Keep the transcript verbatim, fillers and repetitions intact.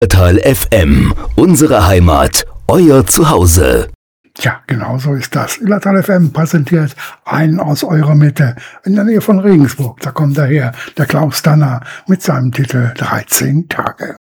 Illertal F M, unsere Heimat, euer Zuhause. Tja, genau so ist das. Illertal F M präsentiert einen aus eurer Mitte, in der Nähe von Regensburg. Da kommt daher der Klaus Danner mit seinem Titel dreizehn Tage.